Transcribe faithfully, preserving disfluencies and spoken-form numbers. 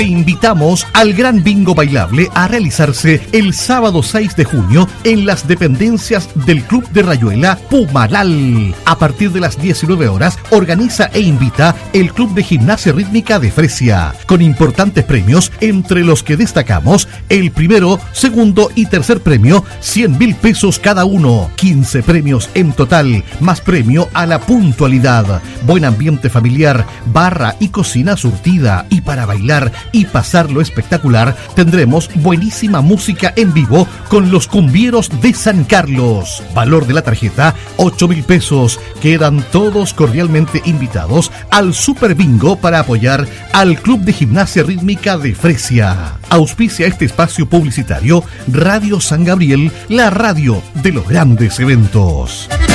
Te invitamos al Gran Bingo Bailable a realizarse el sábado seis de junio en las dependencias del Club de Rayuela Pumalal. A partir de las diecinueve horas organiza e invita el Club de Gimnasia Rítmica de Fresia, con importantes premios, entre los que destacamos el primero, segundo y tercer premio, cien mil pesos cada uno, quince premios en total, más premio a la puntualidad, buen ambiente familiar, barra y cocina surtida, y para bailar y pasarlo espectacular, tendremos buenísima música en vivo con los cumbieros de San Carlos. Valor de la tarjeta, ocho mil pesos. Quedan todos cordialmente invitados al Super Bingo para apoyar al Club de Gimnasia Rítmica de Fresia. Auspicia este espacio publicitario Radio San Gabriel, la radio de los grandes eventos.